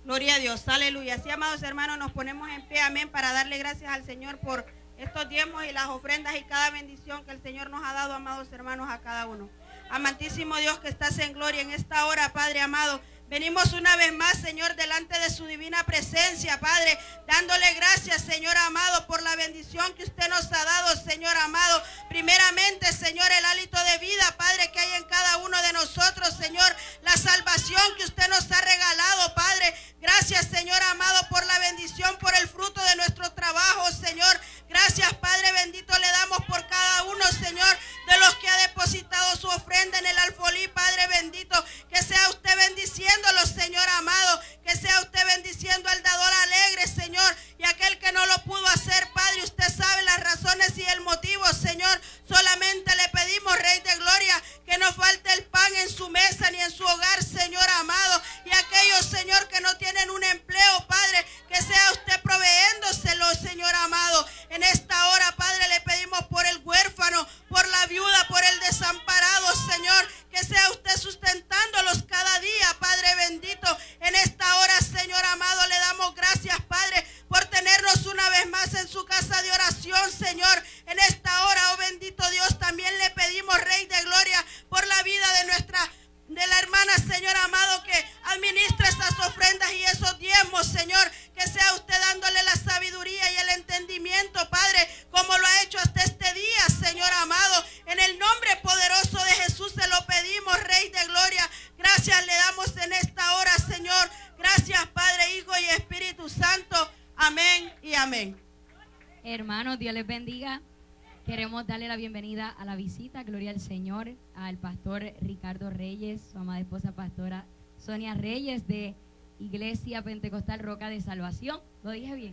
Gloria a Dios, aleluya. Así, amados hermanos, nos ponemos en pie, amén, para darle gracias al Señor por estos diezmos y las ofrendas y cada bendición que el Señor nos ha dado, amados hermanos, a cada uno. Amantísimo Dios que estás en gloria en esta hora, Padre amado. Venimos una vez más, Señor, delante de su divina presencia, Padre, dándole gracias, Señor amado, por la bendición que usted nos ha dado, Señor amado. Primeramente, Señor, el hálito de vida, Padre, que hay en cada uno de nosotros, Señor, la salvación que usted nos ha regalado, Padre. Gracias, Señor amado, por la bendición, por el fruto de nuestro trabajo, Señor. Gracias, Padre bendito, le damos por cada uno, Señor, de los que ha depositado su ofrenda en el alfolí, Padre bendito. Que sea usted bendiciéndolo, Señor amado. Que sea usted bendiciendo al dador alegre, Señor. Y aquel que no lo pudo hacer, Padre, usted sabe las razones y el motivo, Señor. Solamente le pedimos, Rey de Gloria, que no falte el pan en su mesa ni en su hogar, Señor amado. Y aquellos, Señor, que no tienen un empleo, Padre, que sea usted proveyéndoselo, Señor amado. En esta hora, Padre, le pedimos por el huérfano, por la viuda, por el desamparado, Señor. Que sea usted sustentándolos cada día, Padre bendito. En esta hora, Señor amado, le damos gracias, Padre, por tenernos una vez más en su casa de oración, Señor. En esta hora, oh bendito Dios, también le pedimos, Rey de Gloria, por la vida de la hermana, Señor amado, que administra esas ofrendas y esos diezmos, Señor. Que sea usted dándole la sabiduría y el entendimiento, Padre, como lo ha hecho hasta este día, Señor amado. En el nombre poderoso de Jesús se lo pedimos, Rey de Gloria. Gracias le damos en esta hora, Señor. Gracias, Padre, Hijo y Espíritu Santo. Amén y amén. Hermanos, Dios les bendiga. Queremos darle la bienvenida a la visita, gloria al Señor, al pastor Ricardo Reyes, su amada esposa pastora Sonia Reyes, de Iglesia Pentecostal Roca de Salvación. ¿Lo dije bien?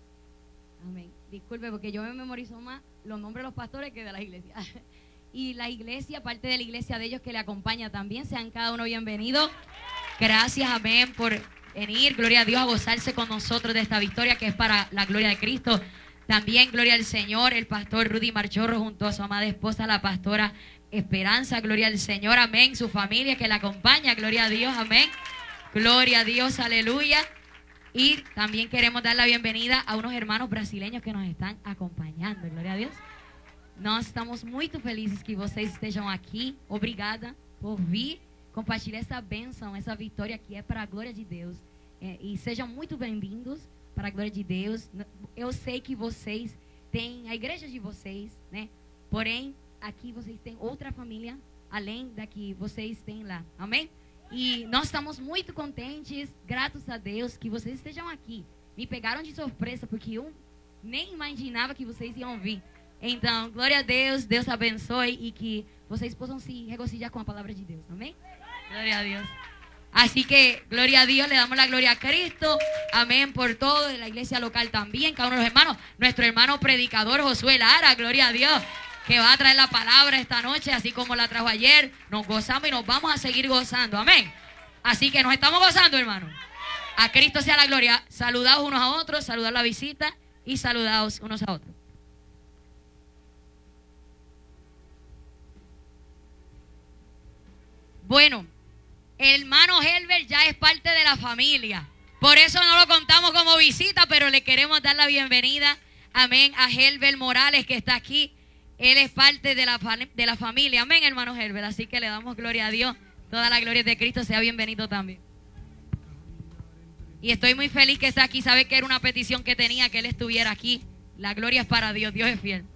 Amén. Disculpe, porque yo me memorizo más los nombres de los pastores que de las iglesias. Y la iglesia, parte de la iglesia de ellos que le acompaña también, sean cada uno bienvenidos. Gracias, amén, por venir, gloria a Dios, a gozarse con nosotros de esta victoria que es para la gloria de Cristo. También, gloria al Señor, el pastor Rudy Marchorro junto a su amada esposa, la pastora Esperanza, gloria al Señor, amén, su familia que la acompaña, gloria a Dios, amén, gloria a Dios, aleluya. Y también queremos dar la bienvenida a unos hermanos brasileños que nos están acompañando, gloria a Dios. Nós estamos muito felizes que vocês estejam aqui, obrigada por vir compartilhar essa bênção, essa vitória que é para a glória de Deus. E sejam muito bem-vindos para a glória de Deus. Eu sei que vocês têm a igreja de vocês, né? Porém, aqui vocês têm outra família, além da que vocês têm lá. Amém? E nós estamos muito contentes, gratos a Deus, que vocês estejam aqui. Me pegaram de surpresa, porque eu nem imaginava que vocês iam vir. Então, glória a Deus, Deus abençoe e que vocês possam se regocijar com a palavra de Deus. Amém? Glória a Deus. Así que, gloria a Dios, le damos la gloria a Cristo, amén, por todo, de la iglesia local también, cada uno de los hermanos, nuestro hermano predicador Josué Lara, gloria a Dios, que va a traer la palabra esta noche, así como la trajo ayer. Nos gozamos y nos vamos a seguir gozando, amén. Así que nos estamos gozando, hermanos. A Cristo sea la gloria. Saludaos unos a otros, saludad la visita y saludaos unos a otros. Bueno, el hermano Helber ya es parte de la familia. Por eso no lo contamos como visita, pero le queremos dar la bienvenida, amén, a Helber Morales que está aquí. Él es parte de la familia, amén, hermano Helber. Así que le damos gloria a Dios. Toda la gloria de Cristo, sea bienvenido también. Y estoy muy feliz que está aquí. Sabe que era una petición que tenía que él estuviera aquí. La gloria es para Dios, Dios es fiel.